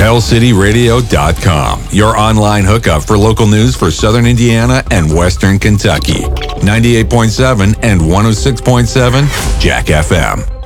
HellCityRadio.com, your online hookup for local news for Southern Indiana and Western Kentucky. 98.7 and 106.7 Jack FM.